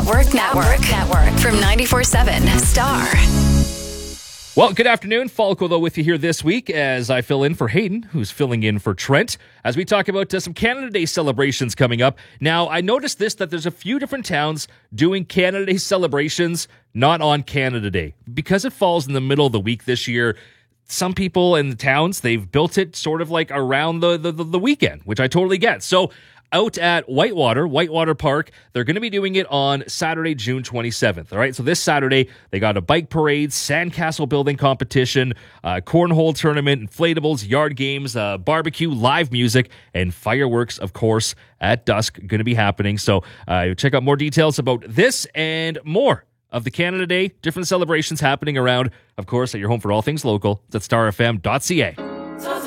Network. From 94.7 Star. Well, good afternoon. Falco, though, with you here this week as I fill in for Hayden, who's filling in for Trent, as we talk about some Canada Day celebrations coming up. Now, I noticed that there's a few different towns doing Canada Day celebrations not on Canada Day. Because it falls in the middle of the week this year, some people in the towns, they've built it sort of like around the weekend, which I totally get. So out at Whitewater Park, they're going to be doing it on Saturday, June 27th. All right, so this Saturday, they got a bike parade, sandcastle building competition, cornhole tournament, inflatables, yard games, barbecue, live music, and fireworks, of course, at dusk going to be happening. So check out more details about this and more of the Canada Day, different celebrations happening around, of course, at your home for all things local. It's at starfm.ca.